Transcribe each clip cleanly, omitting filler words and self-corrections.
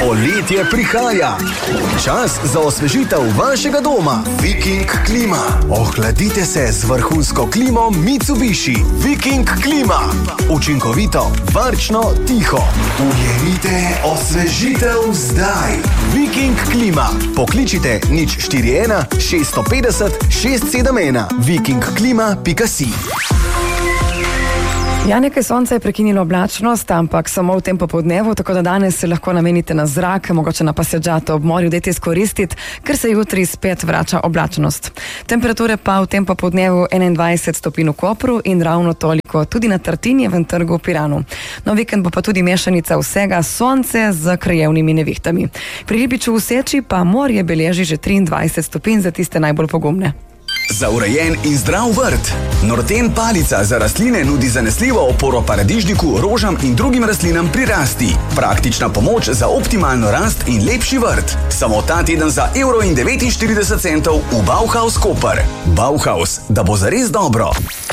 Poletje prihaja. Čas za osvežitev vašega doma. Viking klima. Ohladite se z vrhunsko klimo Mitsubishi. Viking klima. Učinkovito, varčno, tiho. Ujemite osvežitev zdaj. Viking klima. Pokličite 041 650 671. vikingklima.si. Ja, nekaj sonca je prekinilo oblačnost, ampak samo v tem popoldnevu, tako da danes se lahko namenite na zrak, mogoče na paseđato ob morju, dajte izkoristiti, ker se jutri spet vrača oblačnost. Temperature pa v tem popoldnevu 21 stopinj v Kopru in ravno toliko tudi na Tartinjevem trgu v Piranu. No, vikend bo pa tudi mešanica vsega, sonce z krajevnimi nevihtami. Pri Ribiču v Seči pa morje beleži že 23 stopinj za tiste najbolj pogumne. Za urejen in zdrav vrt. Norten palica za rastline nudi zanesljivo oporo paradižniku, rožam in drugim rastlinam pri rasti. Praktična pomoč za optimalno rast in lepši vrt. Samo ta teden za €1,49 v Bauhaus Koper. Bauhaus, da bo zares dobro.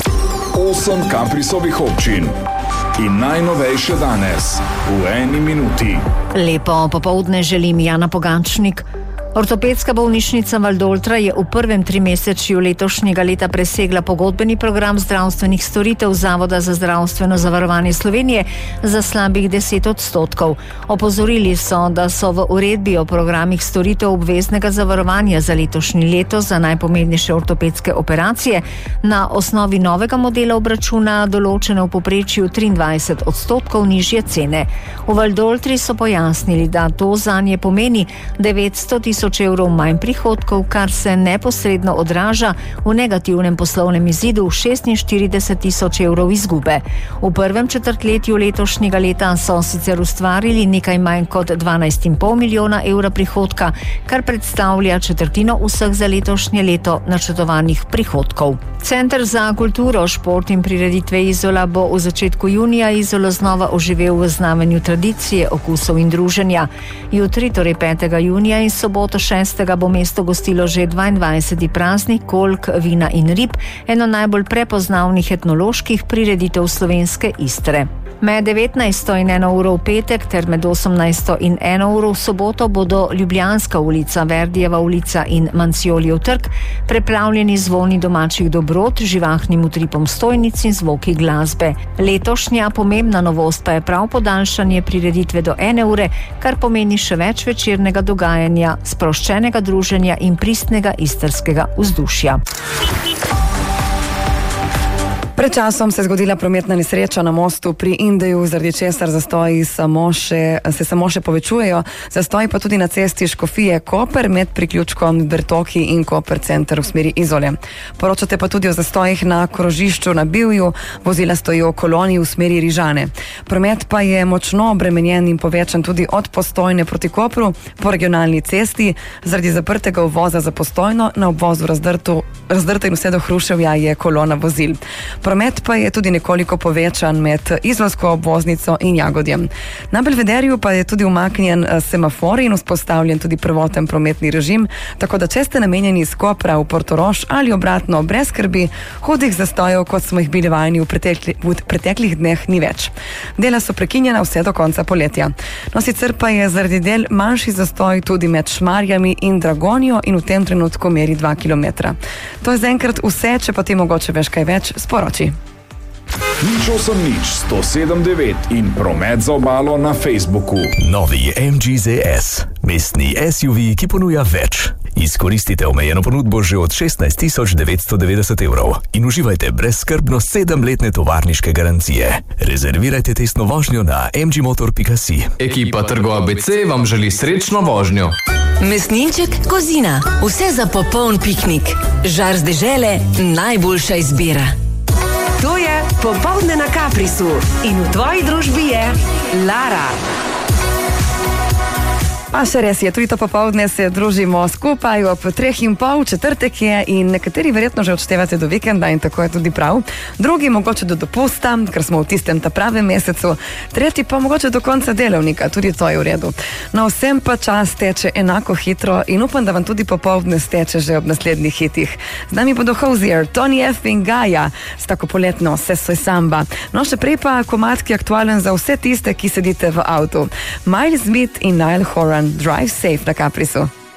8 Kaprisovih občin. In najnovejše danes v 1 minuti. Lepo popoldne želim, Jana Pogačnik. Ortopedska bolnišnica Valdoltra je v prvem trimesečju letošnjega leta presegla pogodbeni program zdravstvenih storitev Zavoda za zdravstveno zavarovanje Slovenije za slabih 10%. Opozorili so, da so v uredbi o programih storitev obveznega zavarovanja za letošnje leto za najpomembnejše ortopedske operacije na osnovi novega modela obračuna določene v povprečju 23% nižje cene. V Valdoltri so pojasnili, da to zanje pomeni 900 tisoč evrov manj prihodkov, kar se neposredno odraža v negativnem poslovnem izidu 46 tisoč evrov izgube. V prvem četrtletju letošnjega leta so sicer ustvarili nekaj manj kot 12,5 milijona evra prihodka, kar predstavlja četrtino vseh za letošnje leto načrtovanih prihodkov. Center za kulturo, šport in prireditve Izola bo v začetku junija Izolo znova oživel v znamenju tradicije, okusov in druženja. Jutri, torej 5. junija in soboto 6. bo mesto gostilo že 22. praznik kolk, vina in rib, eno najbolj prepoznavnih etnoloških prireditev slovenske Istre. Med 19. in 1 uro v petek ter med 18. in 1 uro v soboto bodo Ljubljanska ulica, Verdijeva ulica in Manciolijev trg preplavljeni zvoni domačih dobrot, živahnim utripom stojnic in zvoki glasbe. Letošnja pomembna novost pa je prav podaljšanje prireditve do 1 ure, kar pomeni še več večernega dogajanja, sproščenega druženja in pristnega istrskega vzdušja. Pred časom se je zgodila prometna nesreča na mostu pri Indeju, zaradi česar zastoji se samo še povečujejo, zastoji pa tudi na cesti Škofije Koper med priključkom Bertoki in Koper center v smeri Izole. Poročate pa tudi o zastojih na krožišču na Bivju, vozila stojijo v koloni v smeri Rižane. Promet pa je močno obremenjen in povečan tudi od Postojne proti Kopru po regionalni cesti, zaradi zaprtega uvoza za Postojno, na obvozu Razdrto in vse do Hruševja je kolona vozil. Promet pa je tudi nekoliko povečan med izolsko obvoznico in Jagodjem. Na Belvederju pa je tudi umaknjen semafor in vzpostavljen tudi prvoten prometni režim, tako da če ste namenjeni iz Kopra v Portorož ali obratno brez skrbi, hudih zastojev, kot smo jih bili vajeni v preteklih dneh, ni več. Dela so prekinjena vse do konca poletja. No, sicer pa je zaradi del manjši zastoj tudi med Šmarjami in Dragonjo in v tem trenutku meri 2 km. To je zaenkrat vse, če pa ti mogoče veš kaj več, sporoči. 080 in promet za obalo na Facebooku. Novi MG ZS. Mestni SUV, ki ponuja več. Izkoristite omejeno ponudbo že od 16 990 evrov in uživajte brezskrbno 7-letne tovarniške garancije. Rezervirajte testno vožnjo na mgmotor.si. Ekipa Trgo ABC vam želi srečno vožnjo. Mesninček Kozina. Vse za popoln piknik. Žar z dežele, najboljša izbira. To je Popoldne na Kaprisu in v tvoji družbi je Lara. Pa še res je, tudi to popoldne se družimo skupaj ob 3:30, četrtek je in nekateri verjetno že odštevate do vikenda in tako je tudi prav. Drugi mogoče do dopusta, ker smo v tistem ta pravem mesecu, tretji pa mogoče do konca delovnika, tudi to je v redu. No, vsem pa čas teče enako hitro in upam, da vam tudi popoldne steče že ob naslednjih hitih. Z nami bodo Hozier, Tony F in Gaja s tako poletno Se soy samba. No, še prej pa komad, ki je aktualen za vse tiste, ki sedite v avtu. Miles Smith in Niall Horan, Drive Safe na Caprisu.